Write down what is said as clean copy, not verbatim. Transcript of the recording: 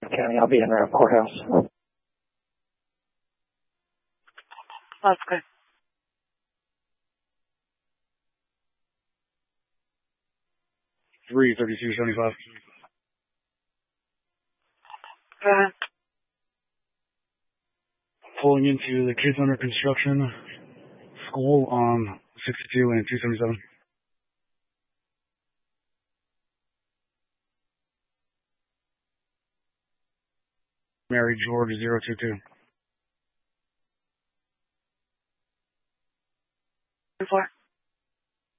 County. I'll be in around courthouse. That's good. $332.75. Pulling into the Kids Under Construction School on 62 and 277. Mary George 022.